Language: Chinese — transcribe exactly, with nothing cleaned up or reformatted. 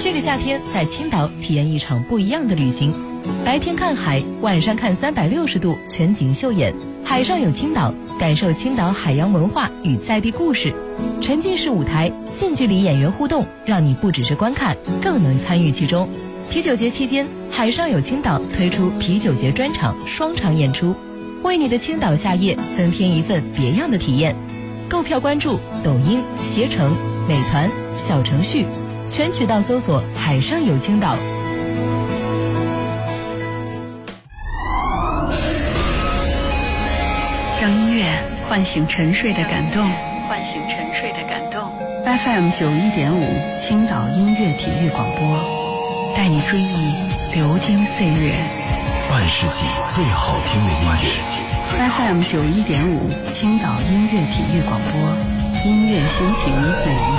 这个夏天在青岛体验一场不一样的旅行，白天看海，晚上看三百六十度全景秀眼，海上有青岛，感受青岛海洋文化与在地故事。沉浸式舞台，近距离演员互动，让你不只是观看，更能参与其中。啤酒节期间，海上有青岛推出啤酒节专场双场演出，为你的青岛夏夜增添一份别样的体验。购票关注抖音、携程、美团、小程序，全渠道搜索海上有青岛。 让音乐唤醒沉睡的感动，唤醒沉睡的感动。F M 九一点五青岛音乐体育广播，带你追忆流金岁月， 半世纪最好听的音乐。 F M 九一点五青岛音乐体育广播，音乐心情每一